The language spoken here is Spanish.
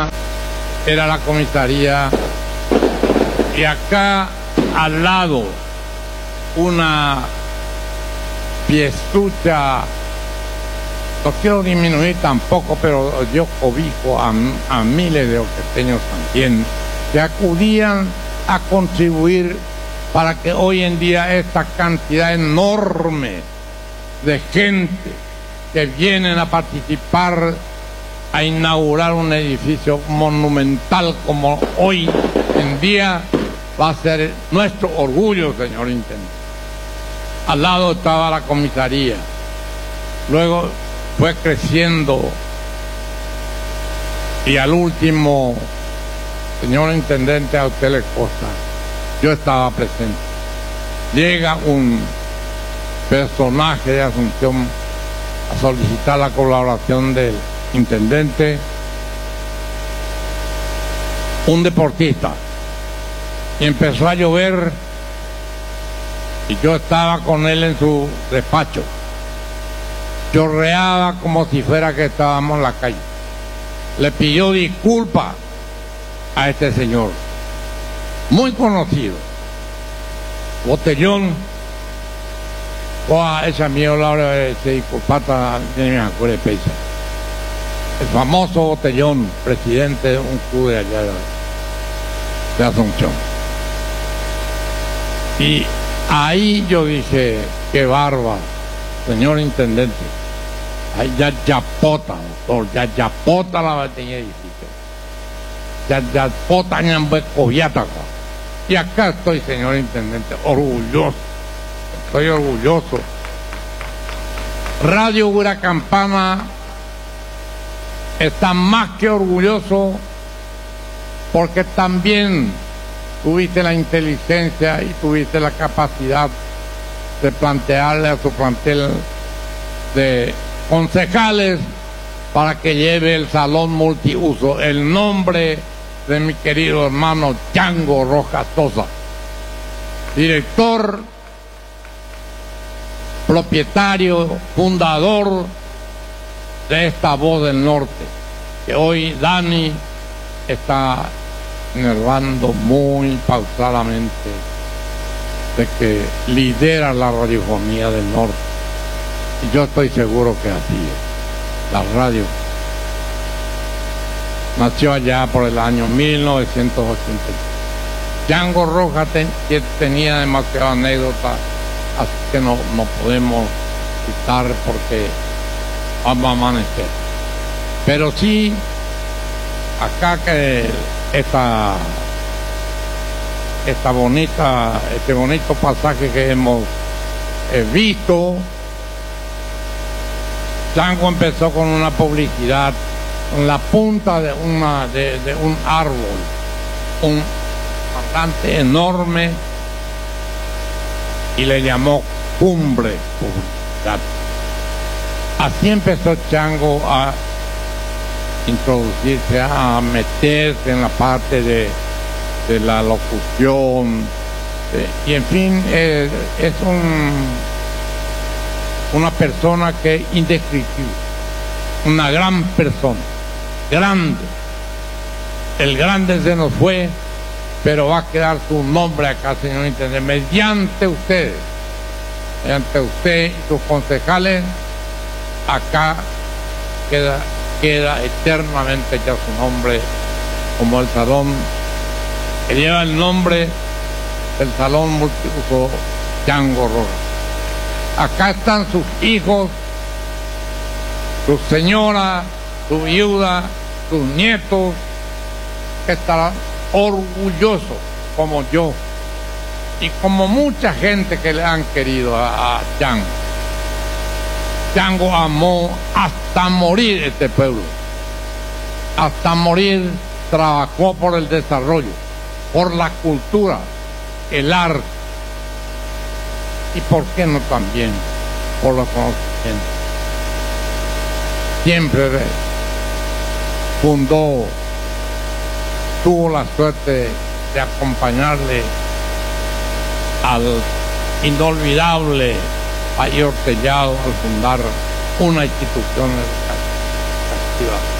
Campana era la comisaría, y acá al lado una fiestucha, no quiero disminuir tampoco, pero yo cobijo a miles de oqueteños también que acudían a contribuir para que hoy en día esta cantidad enorme de gente que vienen a participar a inaugurar un edificio monumental como hoy en día va a ser nuestro orgullo, señor intendente. Al lado estaba la comisaría, luego fue creciendo y al último, señor intendente, a usted le consta, yo estaba presente. Llega un personaje de Asunción a solicitar la colaboración del intendente, un deportista, y empezó a llover y yo estaba con él en su despacho. Chorreaba como si fuera que estábamos en la calle. Le pidió disculpas a este señor, muy conocido, Botellón. Esa mía la hora de disculpata tiene mi acuerdo de peisa. El famoso Botellón, presidente de un club de allá de Asunción. Y ahí yo dije, qué bárbaro, señor intendente. Ahí ya yapota, doctor, ya yapota la batería edificio. Ya yapota ñambe coviata. Y acá estoy, señor intendente, orgulloso. Estoy orgulloso. Radio Huracampana está más que orgulloso porque también tuviste la inteligencia y tuviste la capacidad de plantearle a su plantel de concejales para que lleve el salón multiuso el nombre de mi querido hermano Chango Rojas Sosa, director, propietario, fundador de esta Voz del Norte, que hoy Dani está enervando muy pausadamente de que lidera la radiofonía del norte. Y yo estoy seguro que así es. La radio nació allá por el año 1980. Chango Rojas tenía demasiada anécdota, así que no podemos citar porque vamos a amanecer. Pero sí, acá que este bonito pasaje que hemos visto, Chango empezó con una publicidad en la punta de un árbol, un parlante enorme, y le llamó Cumbre Publicidad. Así empezó Chango a introducirse, a meterse en la parte de la locución, y en fin, es una persona que es indescriptible, una gran persona, grande. El grande se nos fue, pero va a quedar su nombre acá, señor intendente, mediante usted y sus concejales. Acá queda eternamente ya su nombre como el salón que lleva el nombre del salón multiuso Chango Rojas. Acá están sus hijos, su señora, su viuda, sus nietos, que estarán orgullosos como yo y como mucha gente que le han querido a Chango. Chango amó hasta morir este pueblo, hasta morir trabajó por el desarrollo, por la cultura, el arte, y por qué no también por los conocimientos. Siempre tuvo la suerte de acompañarle al inolvidable Mayor Tellado al fundar una institución educativa